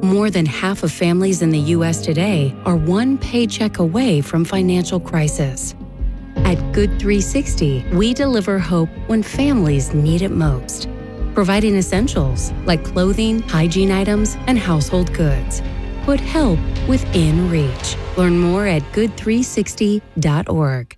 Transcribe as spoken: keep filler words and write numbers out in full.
More than half of families in the U S today are one paycheck away from financial crisis. At Good three sixty, we deliver hope when families need it most, providing essentials like clothing, hygiene items, and household goods. Put help within reach. Learn more at good three sixty dot org.